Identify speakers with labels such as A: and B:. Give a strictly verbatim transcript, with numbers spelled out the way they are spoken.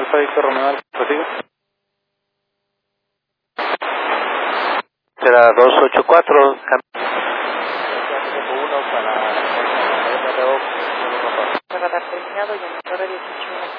A: Alfa Víctor Romeo Alfa, ¿prosigue? Será dos ocho cuatro,
B: uno para... para terminado y en el dieciocho